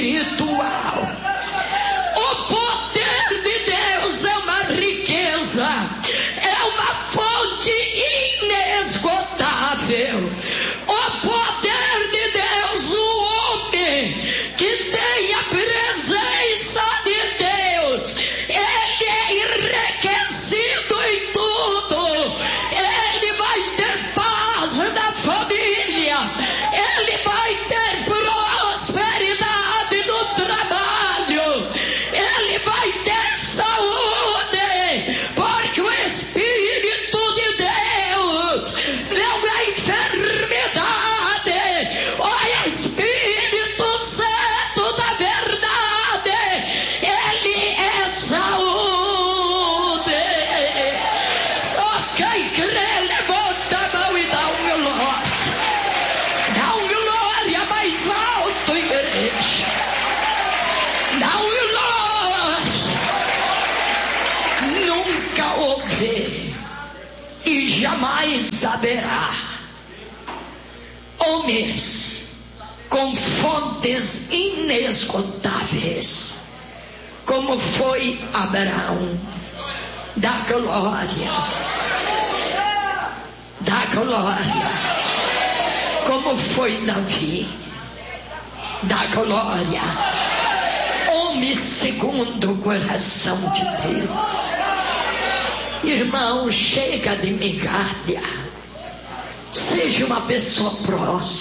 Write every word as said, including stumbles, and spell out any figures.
espiritual. O poder de Deus é uma riqueza, é uma fonte inesgotável. O poder de Deus, o homem que tem a presença de Deus, ele é enriquecido em tudo. Ele vai ter paz na família, ele vai ter prosperidade no trabalho, ele vai ter saúde, porque o Espírito de Deus não é enfermidade, o Espírito Santo da verdade, ele é saúde. Só quem crê levanta a mão e dá um glória, dá um glória mais alto, igreja, dá um glória. Nunca houve e jamais haverá homens com fontes inesgotáveis como foi Abraão. Da glória, da glória. Como foi Davi, da glória. Homem segundo o coração de Deus. Irmão, chega de migalha. Seja uma pessoa próxima.